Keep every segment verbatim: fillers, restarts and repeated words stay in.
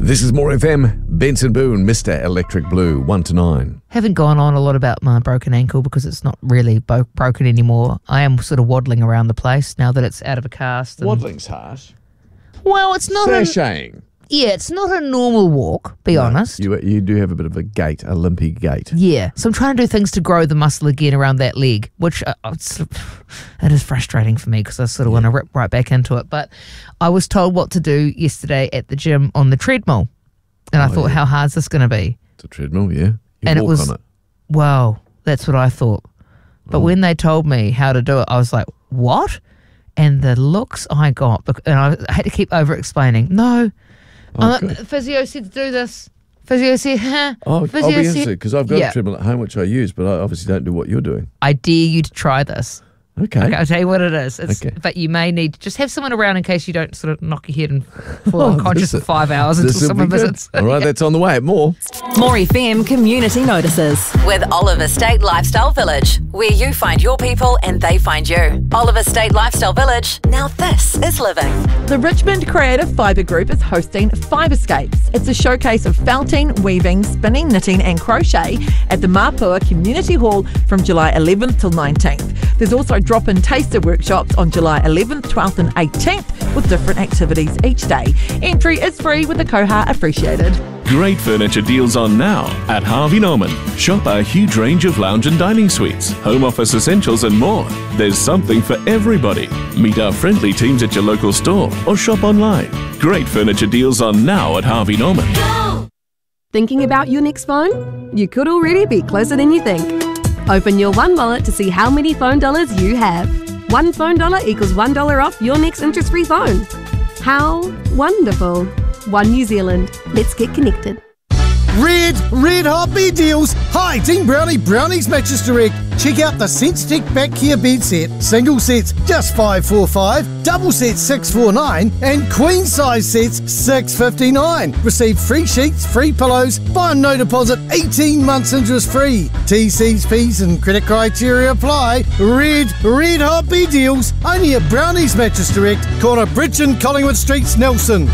This is More F M. Benson Boone, Mister Electric Blue, one to nine. Haven't gone on a lot about my broken ankle because it's not really bo- broken anymore. I am sort of waddling around the place now that it's out of a cast. And, Waddling's harsh. well, it's not a, Sashaying. yeah, it's not a normal walk, be No, honest. You you do have a bit of a gait, a limpy gait. Yeah, so I'm trying to do things to grow the muscle again around that leg, which uh, it's, it is frustrating for me because I sort of want to rip right back into it. But I was told what to do yesterday at the gym on the treadmill, and I Oh, thought, yeah. how hard is this going to be? It's a treadmill, yeah. You And it walk was- on it. Wow, that's what I thought. But Oh. when they told me how to do it, I was like, what? And the looks I got, bec- and I had to keep over explaining. No, Oh, uh, good. physio said to do this. Physio said, huh? Oh, I'll physio be said- interested because I've got Yeah. a treadmill at home which I use, but I obviously don't do what you're doing. I dare you to try this. Okay. Okay, I'll tell you what it is. It's, Okay. But you may need to just have someone around in case you don't sort of knock your head and fall Oh, unconscious this- for five hours until This'll someone be good. visits. All right, that's on the way. More. More F M Community Notices with Oliver State Lifestyle Village, where you find your people and they find you. Oliver State Lifestyle Village, now this is living. The Richmond Creative Fibre Group is hosting Fibrescapes. It's a showcase of felting, weaving, spinning, knitting and crochet at the Mapua Community Hall from July eleventh till nineteenth. There's also drop-in taster workshops on July eleventh, twelfth and eighteenth with different activities each day. Entry is free with the koha appreciated. Great furniture deals on now at Harvey Norman. Shop our huge range of lounge and dining suites, home office essentials and more. There's something for everybody. Meet our friendly teams at your local store or shop online. Great furniture deals on now at Harvey Norman. Thinking about your next phone? You could already be closer than you think. Open your One Wallet to see how many phone dollars you have. One phone dollar equals one dollar off your next interest-free phone. How wonderful. One New Zealand. Let's get connected. Red, red hot bed deals. Hi, Team Brownie, Brownies Mattress Direct. Check out the SenseTech Back Care bed set. Single sets just five forty-five, double sets six forty-nine, and queen size sets six fifty-nine. Receive free sheets, free pillows, buy on no deposit, eighteen months interest free. T Cs, Ps and credit criteria apply. Red, red hot bed deals. Only at Brownies Mattress Direct, corner Bridge and Collingwood Streets, Nelson.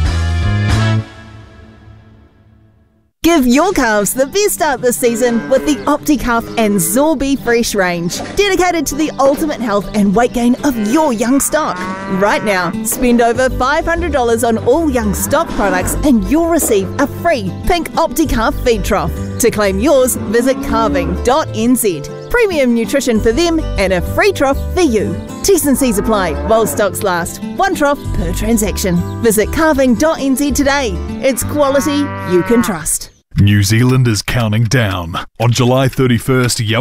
Give your calves the best start this season with the OptiCalf and Zorby Fresh range, dedicated to the ultimate health and weight gain of your young stock. Right now, spend over five hundred dollars on all young stock products and you'll receive a free pink OptiCalf feed trough. To claim yours, visit carving dot n z. Premium nutrition for them and a free trough for you. T's and C's apply while stocks last. One trough per transaction. Visit carving dot n z today. It's quality you can trust. New Zealand is counting down. On July thirty-first,